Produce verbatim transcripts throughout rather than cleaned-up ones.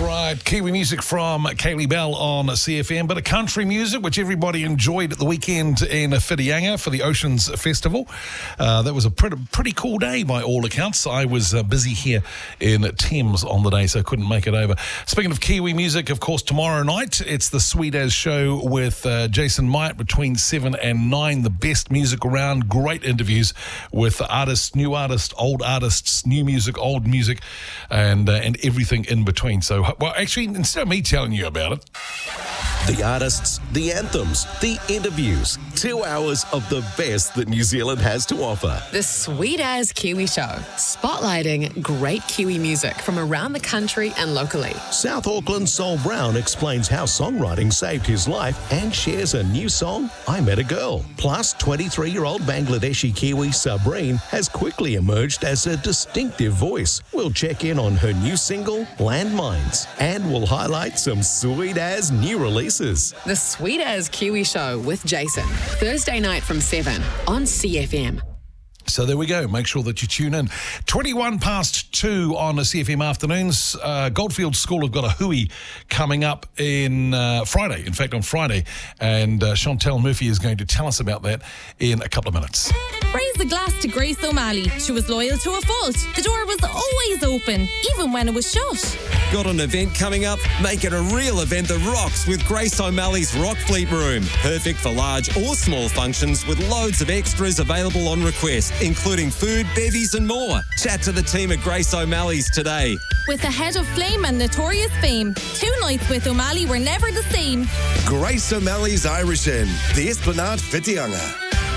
right. Kiwi music from Kaylee Bell on C F M. Bit of country music, which everybody enjoyed at the weekend in Whitianga for the Oceans Festival. Uh, that was a pretty, pretty cool day by all accounts. I was uh, busy here in Thames on the day, so I couldn't make it over. Speaking of Kiwi music, of course, tomorrow night, it's the Sweet As Show with uh, Jason Myatt between seven and nine. The best music around. Great interviews with artists, new artists, old artists, new music, old music, and uh, and everything in between. So, well, actually, instead of me telling you about it, the artists, the anthems, the interviews. Two hours of the best that New Zealand has to offer. The Sweet As Kiwi Show, spotlighting great Kiwi music from around the country and locally. South Auckland's Sol Brown explains how songwriting saved his life and shares a new song, I Met a Girl. Plus, twenty-three-year-old Bangladeshi Kiwi Sabreen has quickly emerged as a distinctive voice. We'll check in on her new single, Landmines, and we'll highlight some sweet as new releases. The Sweet As Kiwi Show with Jason, Thursday night from seven on C F M. So there we go. Make sure that you tune in. twenty-one past two on the C F M afternoons. Uh, Goldfields School have got a hui coming up in uh, Friday, in fact, on Friday. And uh, Chantel Murphy is going to tell us about that in a couple of minutes. Raise the glass to Grace O'Malley. She was loyal to a fault. The door was always open, even when it was shut. Got an event coming up? Make it a real event that rocks with Grace O'Malley's Rock Fleet Room. Perfect for large or small functions with loads of extras available on request, including food, bevies and more. Chat to the team at Grace O'Malley's today. With a head of flame and notorious fame, two nights with O'Malley were never the same. Grace O'Malley's Irish Inn, the Esplanade Whitianga.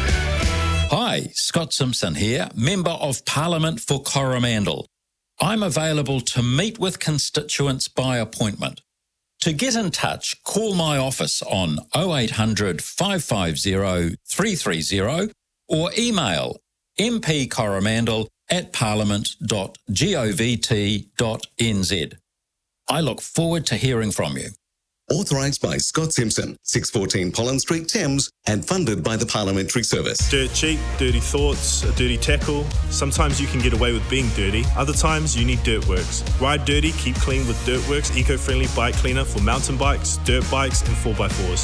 Hi, Scott Simpson here, Member of Parliament for Coromandel. I'm available to meet with constituents by appointment. To get in touch, call my office on oh eight hundred, five five zero, three three zero or email mpcoromandel at parliament dot govt dot nz. I look forward to hearing from you. Authorised by Scott Simpson, six fourteen Pollen Street, Thames, and funded by the Parliamentary Service. Dirt cheap, dirty thoughts, a dirty tackle. Sometimes you can get away with being dirty. Other times you need Dirtworks. Ride dirty, keep clean with Dirtworks, eco-friendly bike cleaner for mountain bikes, dirt bikes, and four by fours.